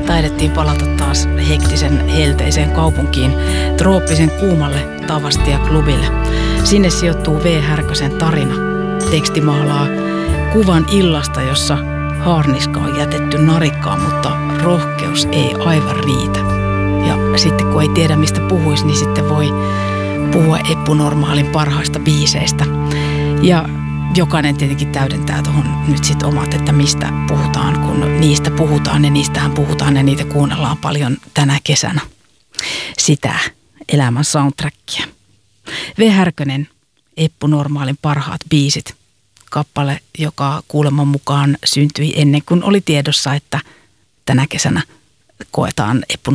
taidettiin palata taas hektisen helteiseen kaupunkiin, trooppisen kuumalle Tavastia-klubille. Sinne sijoittuu V. Härkösen tarina. Teksti maalaa kuvan illasta, jossa haarniska on jätetty narikkaan, mutta rohkeus ei aivan riitä. Ja sitten kun ei tiedä mistä puhuisi, niin sitten voi puhua Eppu Normaalin parhaista biiseistä. Ja jokainen tietenkin täydentää tuohon nyt sitten omat, että mistä puhutaan, kun niistä puhutaan ja niistähän puhutaan ja niitä kuunnellaan paljon tänä kesänä. Sitä elämän soundtrackia. V. Härkönen, Eppu Normaalin parhaat biisit. Kappale, joka kuuleman mukaan syntyi ennen kuin oli tiedossa, että tänä kesänä koetaan Eppu